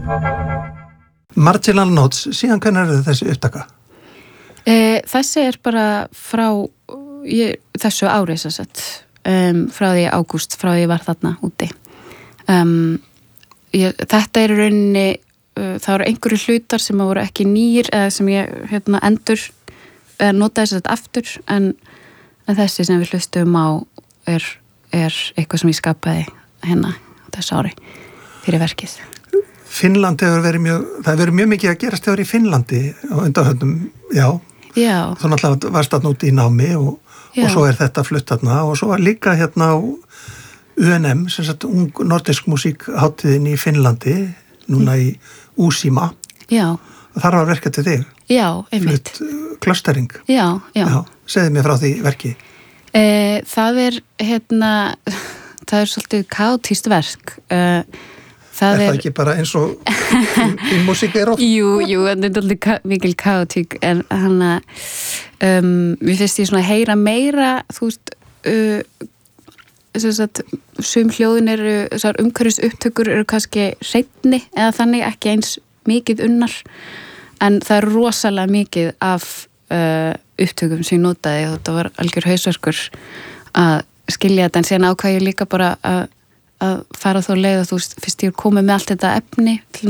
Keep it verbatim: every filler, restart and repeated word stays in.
Marginal Notes, síðan hvernig er þessi upptaka? E, þessi er bara frá ég, þessu ári sem sagt, um, frá því ágúst, frá því ég var þarna úti. Um, ég, þetta er í rauninni, uh, það eru einhverju hlutar sem voru ekki nýr eða sem ég hérna, endur eða notaði þess að aftur en, en þessi sem við hlustum á er, er eitthvað sem ég skapaði hérna þessu ári fyrir verkið. Finnland hefur verið mjög, það hefur verið mjög mikið að gerast hefur í Finnlandi á undanförnum, já. Já. Þú náttúrulega varst þarna út í námi og, og svo er þetta flutt þarna og svo var líka hérna á U N M, sem sagt ung nordisk músíkhátíðin í Finnlandi, núna í Úsíma. Já. Þar var verkið til þig. Já, einmitt. Flutt klöstering. Já, já. Já, segðu mér frá því verki. E, það er, hérna, það er svolítið kaotískt verk. E, Það er það er ekki bara eins og í músík er oft? Jú, jú, þetta er alveg ka- mikil kaotík en hann að um, við finnst ég svona að heyra meira þú veist uh, sem sagt, sum hljóðin eru þessar umhverfis upptökur eru kannski seinni eða þannig ekki eins mikið unnar en það er rosalega mikið af uh, upptökum sem ég notaði og þetta var algjör hausverkur að skilja þetta en síðan ákvað ég líka bara að að fara þó leið að þú veist, fyrst ég er komið með allt þetta efni til